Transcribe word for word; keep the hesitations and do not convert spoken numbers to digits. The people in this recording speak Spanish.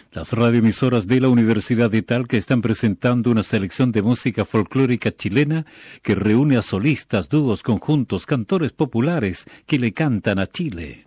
Las radioemisoras de la Universidad de Talca están presentando una selección de música folclórica chilena que reúne a solistas, dúos, conjuntos, cantores populares que le cantan a Chile.